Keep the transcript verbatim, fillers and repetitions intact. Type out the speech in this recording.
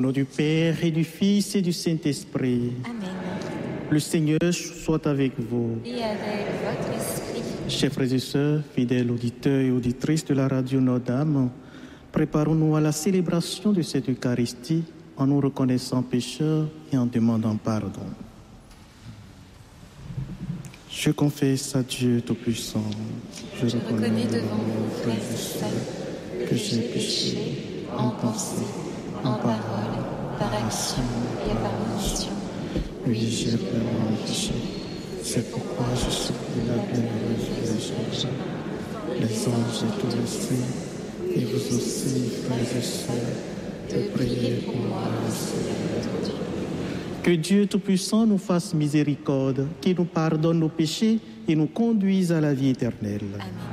nom du Père et du Fils et du Saint-Esprit. Amen. Le Seigneur soit avec vous. Et avec votre esprit. Chers frères et sœurs, fidèles auditeurs et auditrices de la radio Notre-Dame, préparons-nous à la célébration de cette Eucharistie en nous reconnaissant pécheurs et en demandant pardon. Je confesse à Dieu Tout-Puissant, je, je reconnais devant vous, frères et sœurs, que j'ai péché en pensée, en parole, par action et par omission. Oui, j'ai vraiment péché. C'est pourquoi je supplie la bienheureuse Vierge, les anges et tous les saints, et vous aussi, frères et sœurs, de prier pour moi, le Seigneur Dieu. Que Dieu Tout-Puissant nous fasse miséricorde, qu'il nous pardonne nos péchés et nous conduise à la vie éternelle. Amen.